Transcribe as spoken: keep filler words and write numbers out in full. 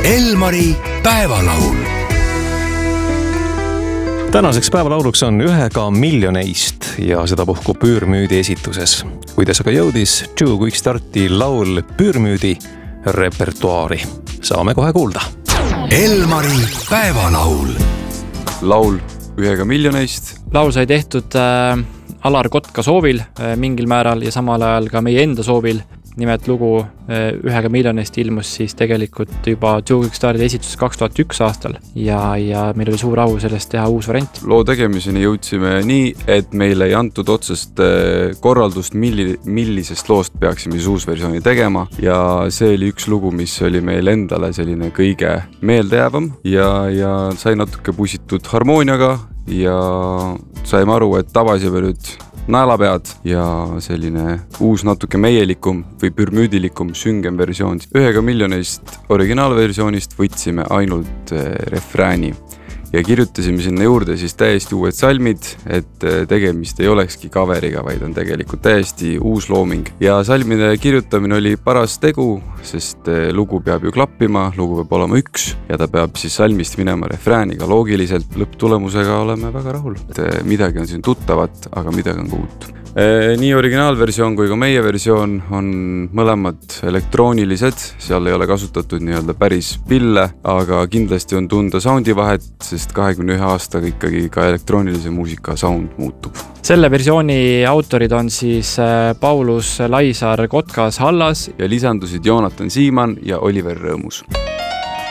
Elmari päevalaul. Tänaseks päevalauluks on Ühega miljoneist ja seda puhku Püürmüüdi esituses. Kuidas aga jõudis Two Quick Starti laul Püürmüüdi repertuaari? Saame kohe kuulda. Elmari päevalaul. Laul Ühega miljoneist. Laul sai tehtud äh, Alar Kotka soovil äh, mingil määral ja samal ajal ka meie enda soovil. Nimelt lugu äh, Ühega miljoneist ilmus siis tegelikult juba Two Quick Starti esitus kaks tuhat üks aastal ja, ja meil oli suur au sellest teha uus variant. Loo tegemiseni jõudsime nii, et meile ei antud otsest äh, korraldust, milli, millisest loost peaksime siis uus versiooni tegema ja see oli üks lugu, mis oli meil endale selline kõige meeldejäävam ja, ja sai natuke pusitud harmooniaga ja saime aru, et tavasime nüüd naelapead ja selline uus natuke meielikum või pürmüüdilikum süngem versioon. Ühega miljoneist originaalversioonist võtsime ainult refrääni ja kirjutasime sinna juurde siis täiesti uued salmid, et tegemist ei olekski kaveriga, vaid on tegelikult täiesti uus looming. Ja salmide kirjutamine oli paras tegu, sest lugu peab ju klappima, lugu peab olema üks ja ta peab siis salmist minema refrääniga loogiliselt. Lõpptulemusega oleme väga rahul. Midagi on siin tuttavat, aga midagi on ka uut. Nii originaalversioon kui ka meie versioon on mõlemad elektroonilised, seal ei ole kasutatud nii-öelda päris pille, aga kindlasti on tunda soundi vahet, sest kahekümne ühe aastaga ikkagi ka elektroonilise muusika sound muutub. Selle versiooni autorid on siis Paulus Laisar Kotkas Hallas ja lisandusid Joonatan Siimann ja Oliver Rõõmus.